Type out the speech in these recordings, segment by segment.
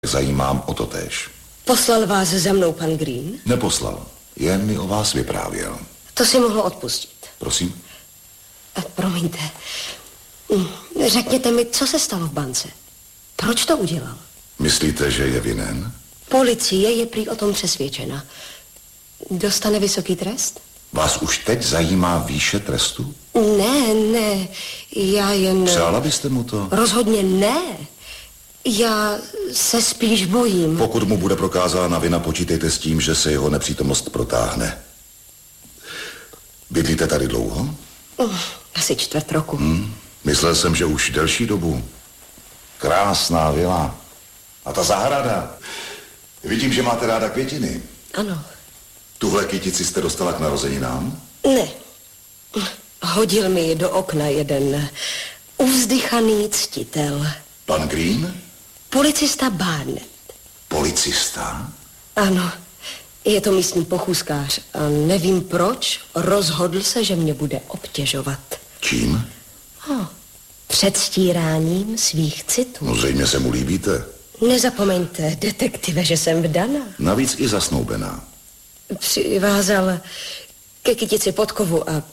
zajímám o to též. Poslal vás za mnou pan Green? Neposlal, jen mi o vás vyprávěl. To si mohl odpustit. Prosím? Promiňte. Řekněte mi, co se stalo v bance? Proč to udělal? Myslíte, že je vinen? Policie je prý o tom přesvědčena. Dostane vysoký trest? Vás už teď zajímá výše trestu? Ne, já jen... Přála byste mu to? Rozhodně ne. Já se spíš bojím. Pokud mu bude prokázána vina, počítejte s tím, že se jeho nepřítomnost protáhne. Bydlíte tady dlouho? Asi 4 roku. Myslel jsem, že už delší dobu. Krásná vila. A ta zahrada. Vidím, že máte ráda květiny. Ano. Tuhle kytici jste dostala k narozeninám? Ne. Hodil mi ji do okna jeden uvzdychaný ctitel. Pan Green? Policista Barnett. Policista? Ano. Je to místní pochůzkář a nevím proč, rozhodl se, že mě bude obtěžovat. Čím? Předstíráním svých citů. No zřejmě se mu líbíte. Nezapomeňte, detektive, že jsem vdaná. Navíc i zasnoubená. Přivázal ke kytici podkovu a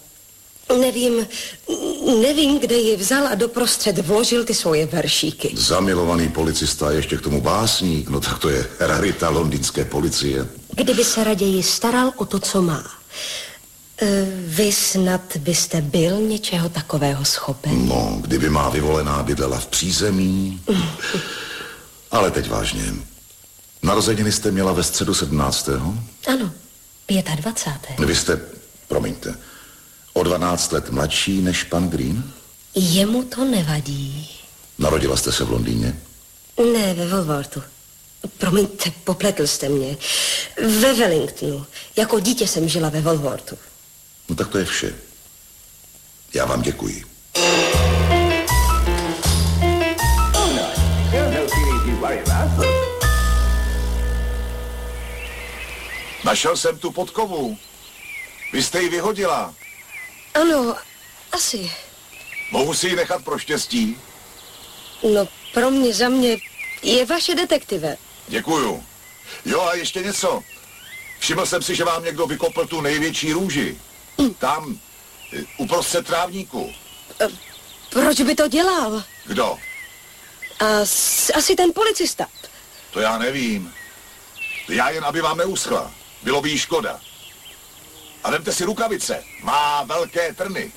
nevím, kde ji vzal a doprostřed vložil ty svoje veršíky. Zamilovaný policista a ještě k tomu básník, no tak to je rarita londýnské policie. Kdyby se raději staral o to, co má. Vy snad byste byl něčeho takového schopen? No, kdyby má vyvolená bydlela v přízemí. Ale teď vážně. Narozeniny jste měla ve středu 17. Ano, 25. Vy jste, promiňte, o 12 let mladší než pan Green? Jemu to nevadí. Narodila jste se v Londýně? Ne, ve Walworthu. Promiňte, popletl jste mě. Ve Wellingtonu. Jako dítě jsem žila ve Walworthu. No tak to je vše. Já vám děkuji. Našel jsem tu podkovu. Vy jste ji vyhodila. Ano, asi. Mohu si ji nechat pro štěstí? No, pro mě, za mě je vaše detektive. Děkuju. Jo, a ještě něco. Všiml jsem si, že vám někdo vykopl tu největší růži. Tam, uprostřed trávníku. Proč by to dělal? Kdo? Asi ten policista. To já nevím. Já jen, aby vám neuschla. Bylo by jí škoda. A vemte si rukavice. Má velké trny.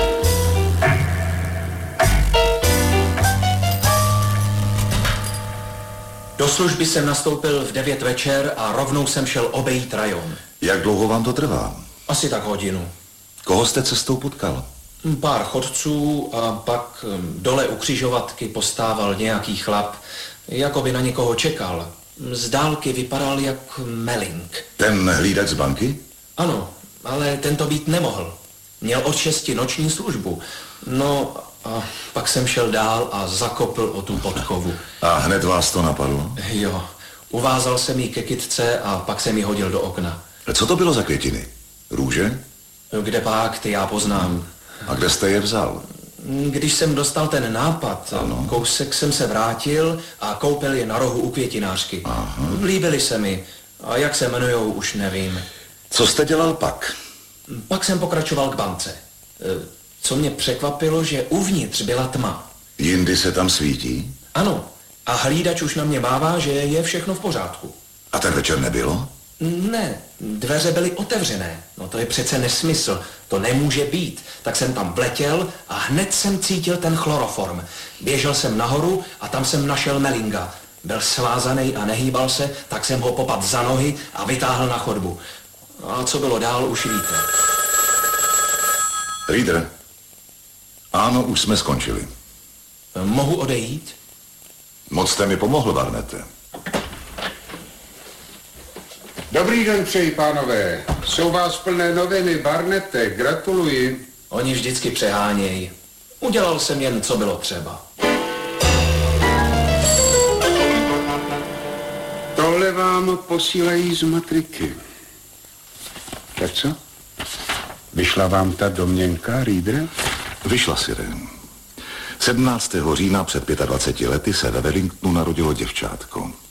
Do služby jsem nastoupil v 9 večer a rovnou jsem šel obejít rajon. Jak dlouho vám to trvá? Asi tak hodinu. Koho jste cestou potkal? Pár chodců a pak dole u křižovatky postával nějaký chlap, jako by na někoho čekal. Z dálky vypadal jak Melling. Ten hlídač z banky? Ano, ale ten to být nemohl. Měl od 6 noční službu. No a pak jsem šel dál a zakopl o tu podkovu. A hned vás to napadlo? Jo, uvázal jsem ji ke kytce a pak jsem ji hodil do okna. Co to bylo za květiny? Růže? Kde pak, ty já poznám. A kde jste je vzal? Když jsem dostal ten nápad, ano. Kousek jsem se vrátil a koupil je na rohu u květinářky. Aha. Líbily se mi. A jak se jmenujou, už nevím. Co jste dělal pak? Pak jsem pokračoval k bance. Co mě překvapilo, že uvnitř byla tma. Jindy se tam svítí? Ano. A hlídač už na mě mává, že je všechno v pořádku. A ten večer nebylo? Ne, dveře byly otevřené. No to je přece nesmysl. To nemůže být. Tak jsem tam vletěl a hned jsem cítil ten chloroform. Běžel jsem nahoru a tam jsem našel Mellinga. Byl svázaný a nehýbal se, tak jsem ho popadl za nohy a vytáhl na chodbu. A co bylo dál, už víte. Reader. Ano, už jsme skončili. Mohu odejít? Moc jste mi pomohl, Barnette. Dobrý den přeji, pánové. Jsou vás plné noviny, Barnette, gratuluji. Oni vždycky přehánějí. Udělal jsem jen, co bylo třeba. Tohle vám posílají z matriky. Tak co? Vyšla vám ta domněnka, Reader? Vyšla Sirén. 17. října před 25 lety se ve Wellingtonu narodilo děvčátko.